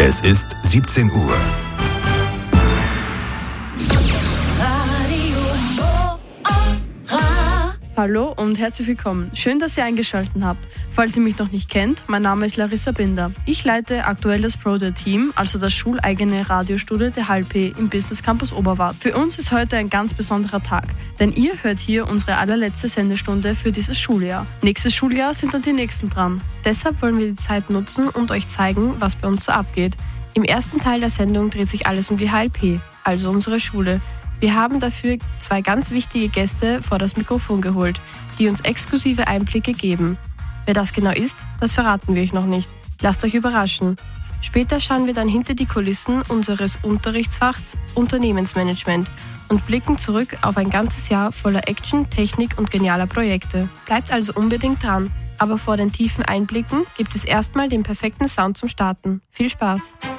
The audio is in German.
Es ist 17 Uhr. Hallo und herzlich willkommen. Schön, dass ihr eingeschaltet habt. Falls ihr mich noch nicht kennt, mein Name ist Larissa Binder. Ich leite aktuell das ProDer-Team, also das schuleigene Radiostudio der HLP im Business Campus Oberwart. Für uns ist heute ein ganz besonderer Tag, denn ihr hört hier unsere allerletzte Sendestunde für dieses Schuljahr. Nächstes Schuljahr sind dann die nächsten dran. Deshalb wollen wir die Zeit nutzen und euch zeigen, was bei uns so abgeht. Im ersten Teil der Sendung dreht sich alles um die HLP, also unsere Schule. Wir haben dafür 2 ganz wichtige Gäste vor das Mikrofon geholt, die uns exklusive Einblicke geben. Wer das genau ist, das verraten wir euch noch nicht. Lasst euch überraschen. Später schauen wir dann hinter die Kulissen unseres Unterrichtsfachs Unternehmensmanagement und blicken zurück auf ein ganzes Jahr voller Action, Technik und genialer Projekte. Bleibt also unbedingt dran. Aber vor den tiefen Einblicken gibt es erstmal den perfekten Sound zum Starten. Viel Spaß!